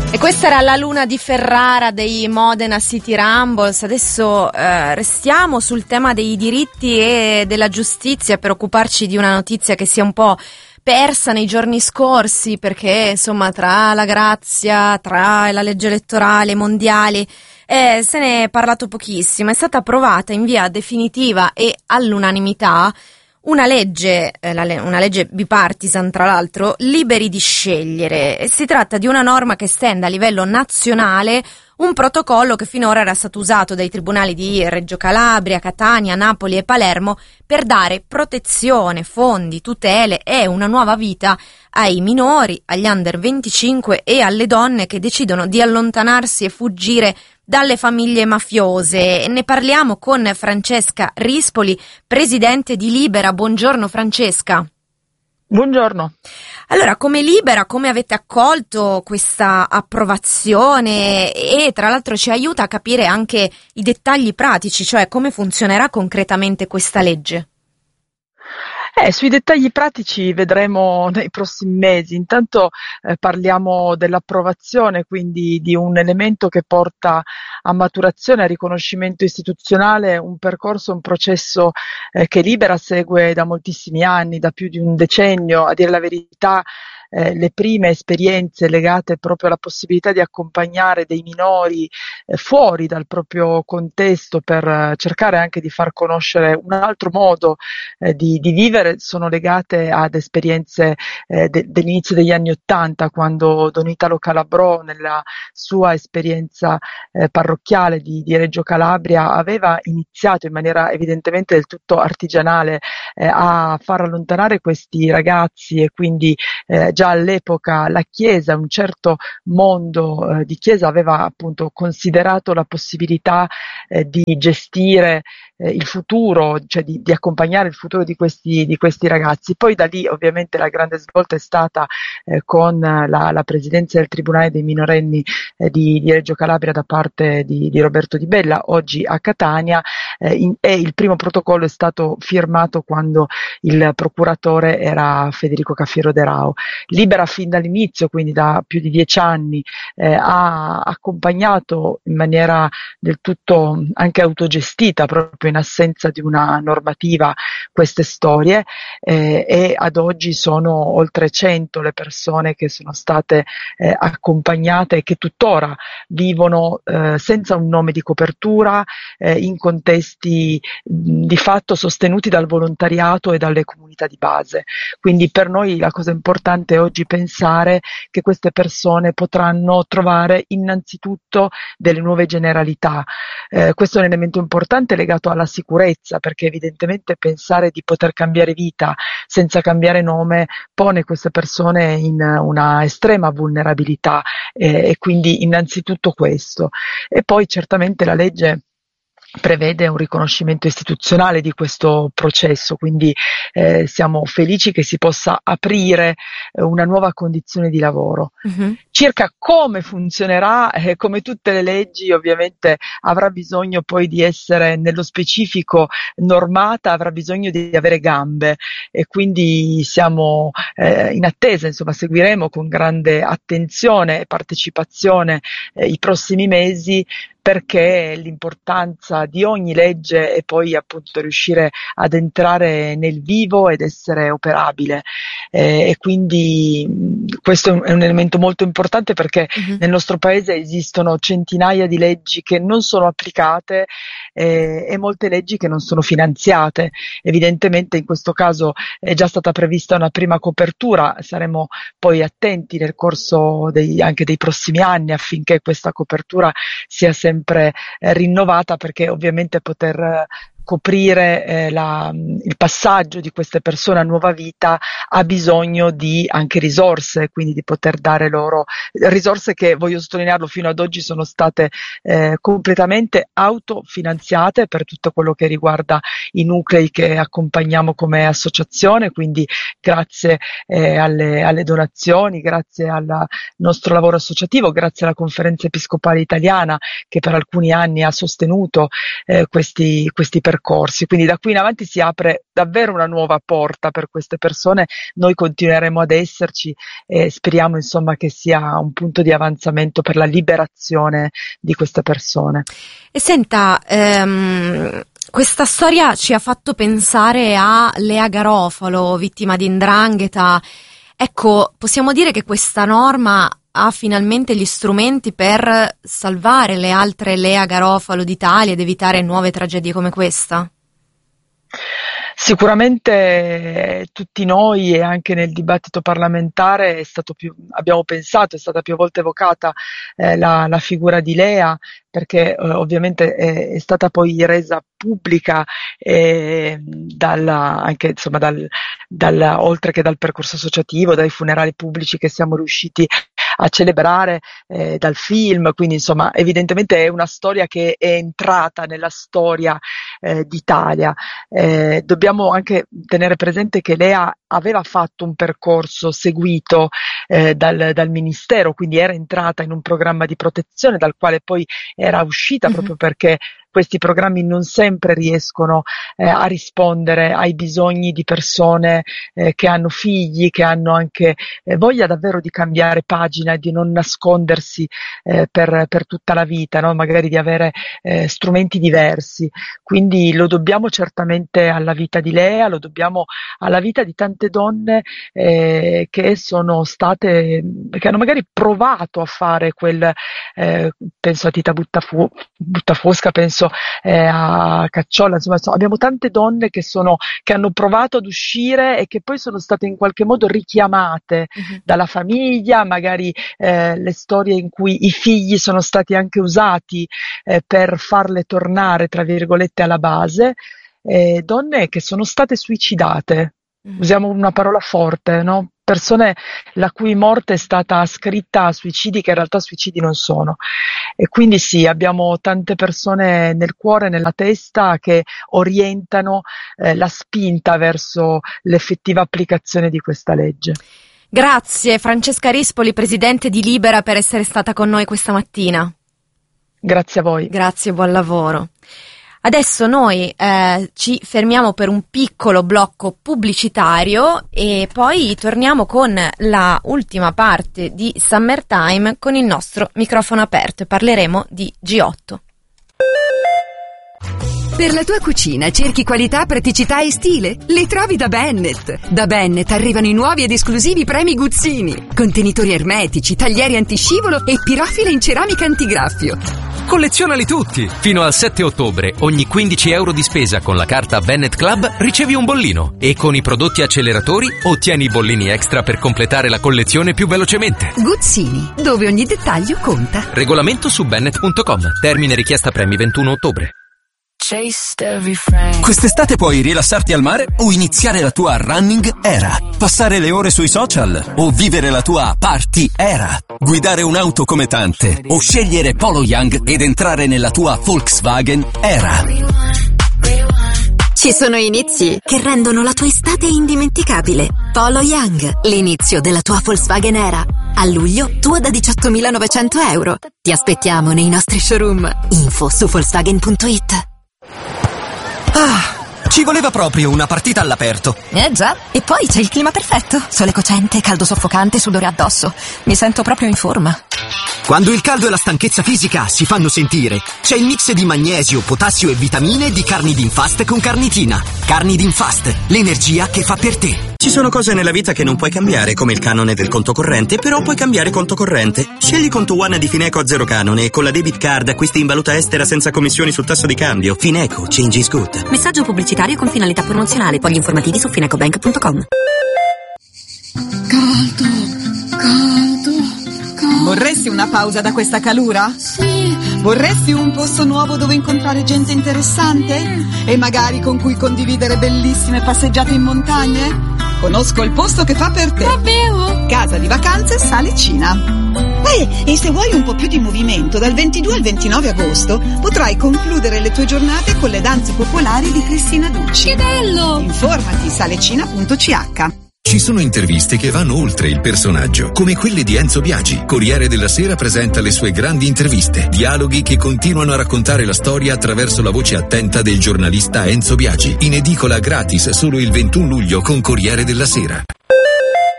E questa era la Luna di Ferrara dei Modena City Rumbles. Adesso restiamo sul tema dei diritti e della giustizia per occuparci di una notizia che si è un po' persa nei giorni scorsi, perché insomma tra la grazia, tra la legge elettorale mondiale se ne è parlato pochissimo. È stata approvata in via definitiva e all'unanimità una legge bipartisan, tra l'altro, liberi di scegliere. Si tratta di una norma che estende a livello nazionale un protocollo che finora era stato usato dai tribunali di Reggio Calabria, Catania, Napoli e Palermo per dare protezione, fondi, tutele e una nuova vita ai minori, agli under 25 e alle donne che decidono di allontanarsi e fuggire dalle famiglie mafiose. Ne parliamo con Francesca Rispoli, presidente di Libera. Buongiorno Francesca. Buongiorno. Allora, come Libera, come avete accolto questa approvazione e tra l'altro ci aiuta a capire anche i dettagli pratici, cioè come funzionerà concretamente questa legge? Sui dettagli pratici vedremo nei prossimi mesi. Intanto parliamo dell'approvazione, quindi di un elemento che porta a maturazione, a riconoscimento istituzionale, un percorso, un processo che Libera segue da moltissimi anni, da più di un decennio. A dire la verità, le prime esperienze legate proprio alla possibilità di accompagnare dei minori fuori dal proprio contesto per cercare anche di far conoscere un altro modo di vivere sono legate ad esperienze dell'inizio degli anni '80, quando Don Italo Calabrò, nella sua esperienza parrocchiale di Reggio Calabria, aveva iniziato in maniera evidentemente del tutto artigianale a far allontanare questi ragazzi, e quindi già all'epoca la Chiesa, un certo mondo di Chiesa aveva appunto considerato la possibilità di gestire il futuro, cioè di accompagnare il futuro di questi ragazzi. Poi da lì ovviamente la grande svolta è stata con la presidenza del Tribunale dei minorenni di Reggio Calabria da parte di Roberto Di Bella, oggi a Catania, e il primo protocollo è stato firmato quando il procuratore era Federico Cafiero De Rao. Libera fin dall'inizio, quindi da più di 10 anni, ha accompagnato in maniera del tutto anche autogestita, proprio in assenza di una normativa, queste storie, e ad oggi sono oltre 100 le persone che sono state accompagnate e che tuttora vivono senza un nome di copertura, in contesti di fatto sostenuti dal volontariato e dalle comunità di base. Quindi per noi la cosa importante è oggi pensare che queste persone potranno trovare innanzitutto delle nuove generalità. Questo è un elemento importante legato alla sicurezza, perché evidentemente pensare di poter cambiare vita senza cambiare nome pone queste persone in una estrema vulnerabilità, e quindi innanzitutto questo. E poi certamente la legge prevede un riconoscimento istituzionale di questo processo, quindi siamo felici che si possa aprire una nuova condizione di lavoro. Uh-huh. Circa come funzionerà, come tutte le leggi ovviamente avrà bisogno poi di essere nello specifico normata, avrà bisogno di avere gambe, e quindi siamo in attesa, insomma seguiremo con grande attenzione e partecipazione i prossimi mesi, perché l'importanza di ogni legge è poi appunto riuscire ad entrare nel vivo ed essere operabile, e quindi questo è un elemento molto importante, perché nel nostro paese esistono centinaia di leggi che non sono applicate e molte leggi che non sono finanziate. Evidentemente in questo caso è già stata prevista una prima copertura, saremo poi attenti nel corso anche dei prossimi anni affinché questa copertura sia sempre rinnovata, perché ovviamente poter coprire il passaggio di queste persone a nuova vita ha bisogno di anche risorse, quindi di poter dare loro risorse che, voglio sottolinearlo, fino ad oggi sono state completamente autofinanziate per tutto quello che riguarda i nuclei che accompagniamo come associazione, quindi grazie alle donazioni, grazie al nostro lavoro associativo, grazie alla Conferenza Episcopale Italiana che per alcuni anni ha sostenuto questi percorsi percorsi, quindi da qui in avanti si apre davvero una nuova porta per queste persone. Noi continueremo ad esserci e speriamo insomma che sia un punto di avanzamento per la liberazione di queste persone. E senta, questa storia ci ha fatto pensare a Lea Garofalo, vittima di 'ndrangheta. Ecco, possiamo dire che questa norma ha finalmente gli strumenti per salvare le altre Lea Garofalo d'Italia ed evitare nuove tragedie come questa? Sicuramente tutti noi, e anche nel dibattito parlamentare abbiamo pensato, è stata più volte evocata la figura di Lea, perché ovviamente è stata poi resa pubblica anche insomma oltre che dal percorso associativo, dai funerali pubblici che siamo riusciti a celebrare, dal film, quindi insomma evidentemente è una storia che è entrata nella storia d'Italia. Dobbiamo anche tenere presente che Lea aveva fatto un percorso seguito dal Ministero, quindi era entrata in un programma di protezione dal quale poi era uscita proprio perché questi programmi non sempre riescono a rispondere ai bisogni di persone che hanno figli, che hanno anche voglia davvero di cambiare pagina e di non nascondersi per tutta la vita, no? Magari di avere strumenti diversi. Quindi lo dobbiamo certamente alla vita di Lea, lo dobbiamo alla vita di tante donne che hanno magari provato a fare penso a Tita Buttafosca, penso a Cacciolla, insomma abbiamo tante donne che hanno provato ad uscire e che poi sono state in qualche modo richiamate dalla famiglia, magari le storie in cui i figli sono stati anche usati per farle tornare tra virgolette alla base, donne che sono state suicidate, usiamo una parola forte, no? Persone la cui morte è stata ascritta a suicidi che in realtà suicidi non sono. E quindi sì, abbiamo tante persone nel cuore, nella testa, che orientano la spinta verso l'effettiva applicazione di questa legge. Grazie Francesca Rispoli, presidente di Libera, per essere stata con noi questa mattina. Grazie a voi. Grazie, buon lavoro. Adesso noi ci fermiamo per un piccolo blocco pubblicitario e poi torniamo con la ultima parte di Summertime con il nostro microfono aperto e parleremo di G8. Per la tua cucina cerchi qualità, praticità e stile? Li trovi da Bennett. Da Bennett arrivano i nuovi ed esclusivi premi Guzzini. Contenitori ermetici, taglieri antiscivolo e pirofila in ceramica antigraffio. Collezionali tutti! Fino al 7 ottobre, ogni 15 euro di spesa con la carta Bennett Club ricevi un bollino e con i prodotti acceleratori ottieni i bollini extra per completare la collezione più velocemente. Guzzini, dove ogni dettaglio conta. Regolamento su bennett.com. Termine richiesta premi 21 ottobre. Quest'estate puoi rilassarti al mare o iniziare la tua running era, passare le ore sui social o vivere la tua party era, guidare un'auto come tante o scegliere Polo Young ed entrare nella tua Volkswagen era. Ci sono inizi che rendono la tua estate indimenticabile. Polo Young, l'inizio della tua Volkswagen era. A luglio, tua da 18.900 euro. Ti aspettiamo nei nostri showroom. Info su Volkswagen.it. Ci voleva proprio una partita all'aperto. Già, e poi c'è il clima perfetto. Sole cocente, caldo soffocante, sudore addosso. Mi sento proprio in forma. Quando il caldo e la stanchezza fisica si fanno sentire, c'è il mix di magnesio, potassio e vitamine di Carnidin Fast con carnitina. Carnidin Fast, l'energia che fa per te. Ci sono cose nella vita che non puoi cambiare, come il canone del conto corrente, però puoi cambiare conto corrente. Scegli Conto One di Fineco a zero canone e con la debit card acquisti in valuta estera senza commissioni sul tasso di cambio. Fineco, change is good. Messaggio pubblicitario con finalità promozionale. Poi gli informativi su finecobank.com. Caldo. Vorresti una pausa da questa calura? Sì. Vorresti un posto nuovo dove incontrare gente interessante? E magari con cui condividere bellissime passeggiate in montagne? Conosco il posto che fa per te. Davvero? Casa di vacanze Salicina. E se vuoi un po' più di movimento, dal 22 al 29 agosto potrai concludere le tue giornate con le danze popolari di Cristina Ducci. Che bello! Informati salecina.ch. Ci sono interviste che vanno oltre il personaggio, come quelle di Enzo Biagi. Corriere della Sera presenta le sue grandi interviste, dialoghi che continuano a raccontare la storia attraverso la voce attenta del giornalista Enzo Biagi. In edicola gratis solo il 21 luglio con Corriere della Sera.